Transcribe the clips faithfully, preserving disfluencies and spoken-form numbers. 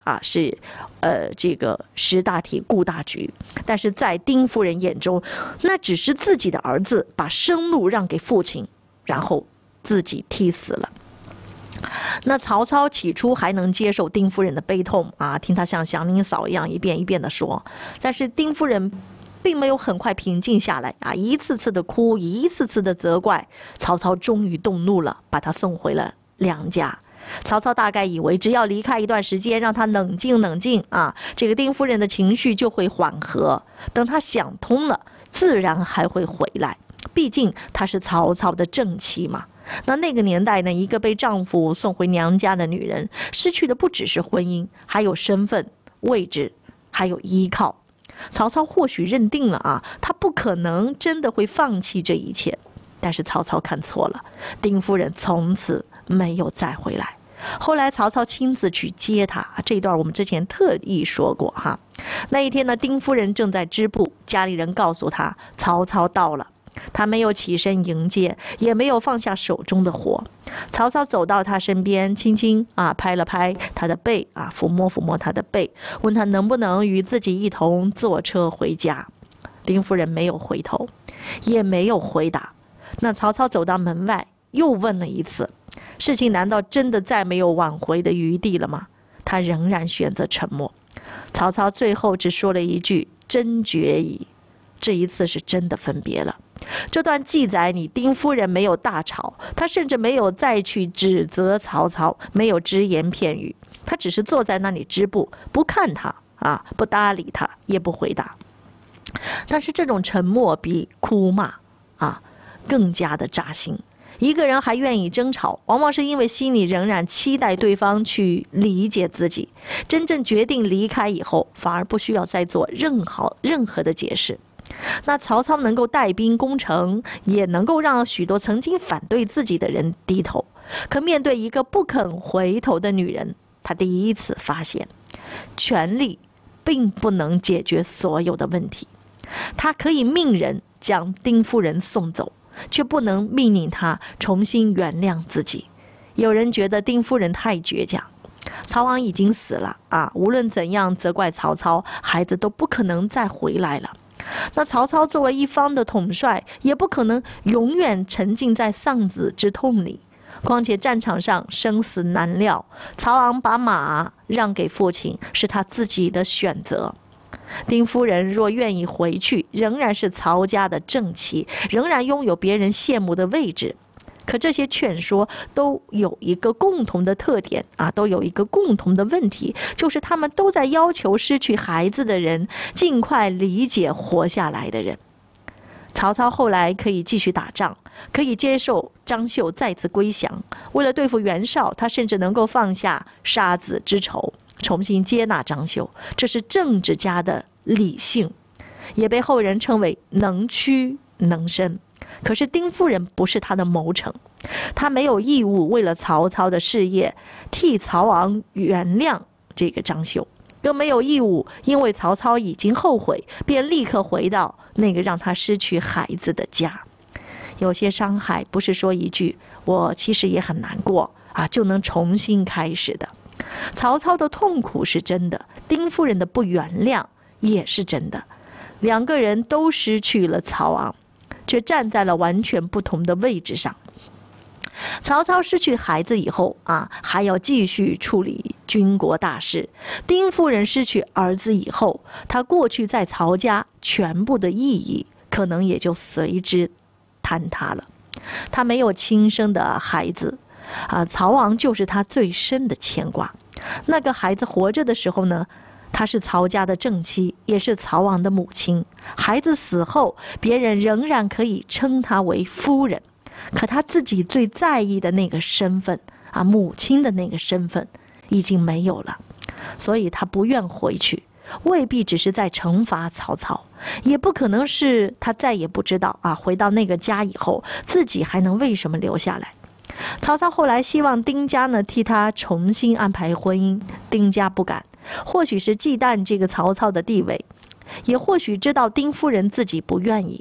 啊，是，呃，这个识大体顾大局，但是在丁夫人眼中，那只是自己的儿子把生路让给父亲，然后自己踢死了。那曹操起初还能接受丁夫人的悲痛啊，听她像祥林嫂一样一遍一遍的说，但是丁夫人并没有很快平静下来啊，一次次的哭，一次次的责怪。曹操终于动怒了，把她送回了娘家。曹操大概以为只要离开一段时间，让他冷静冷静啊，这个丁夫人的情绪就会缓和，等他想通了，自然还会回来。毕竟她是曹操的正妻嘛。那那个年代呢，一个被丈夫送回娘家的女人，失去的不只是婚姻，还有身份、位置，还有依靠。曹操或许认定了啊，他不可能真的会放弃这一切，但是曹操看错了，丁夫人从此没有再回来。后来曹操亲自去接她，这一段我们之前特意说过哈。那一天呢，丁夫人正在织布，家里人告诉她曹操到了，她没有起身迎接，也没有放下手中的活。曹操走到她身边，轻轻啊拍了拍她的背啊，抚摸抚摸她的背，问她能不能与自己一同坐车回家。丁夫人没有回头，也没有回答。那曹操走到门外，又问了一次，事情难道真的再没有挽回的余地了吗？他仍然选择沉默。曹操最后只说了一句真决矣，这一次是真的分别了。这段记载里，丁夫人没有大吵，她甚至没有再去指责曹操，没有只言片语，她只是坐在那里织布，不看他啊，不搭理他，也不回答。但是这种沉默比哭骂啊更加的扎心。一个人还愿意争吵，往往是因为心里仍然期待对方去理解自己。真正决定离开以后，反而不需要再做任何任何的解释。那曹操能够带兵攻城，也能够让许多曾经反对自己的人低头。可面对一个不肯回头的女人，他第一次发现，权力并不能解决所有的问题。他可以命人将丁夫人送走，却不能命令他重新原谅自己。有人觉得丁夫人太倔强，曹昂已经死了啊，无论怎样责怪曹操，孩子都不可能再回来了。那曹操作为一方的统帅，也不可能永远沉浸在丧子之痛里。况且战场上生死难料，曹昂把马让给父亲是他自己的选择。丁夫人若愿意回去，仍然是曹家的正妻，仍然拥有别人羡慕的位置。可这些劝说都有一个共同的特点啊，都有一个共同的问题，就是他们都在要求失去孩子的人尽快理解活下来的人。曹操后来可以继续打仗，可以接受张绣再次归降，为了对付袁绍，他甚至能够放下杀子之仇，重新接纳张绣，这是政治家的理性，也被后人称为能屈能伸。可是丁夫人不是他的谋臣，他没有义务为了曹操的事业替曹昂原谅这个张绣，更没有义务因为曹操已经后悔，便立刻回到那个让他失去孩子的家。有些伤害不是说一句我其实也很难过啊就能重新开始的。曹操的痛苦是真的，丁夫人的不原谅也是真的。两个人都失去了曹昂，却站在了完全不同的位置上。曹操失去孩子以后啊，还要继续处理军国大事。丁夫人失去儿子以后，她过去在曹家全部的意义可能也就随之坍塌了。她没有亲生的孩子啊，曹昂就是她最深的牵挂。那个孩子活着的时候呢，她是曹家的正妻，也是曹昂的母亲。孩子死后，别人仍然可以称她为夫人，可她自己最在意的那个身份啊，母亲的那个身份已经没有了，所以她不愿回去。未必只是在惩罚曹操，也不可能是她再也不知道啊，回到那个家以后，自己还能为什么留下来。曹操后来希望丁家呢替他重新安排婚姻，丁家不敢，或许是忌惮这个曹操的地位，也或许知道丁夫人自己不愿意。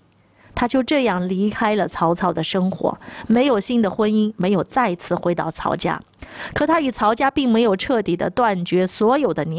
他就这样离开了曹操的生活，没有新的婚姻，没有再次回到曹家。可他与曹家并没有彻底的断绝所有的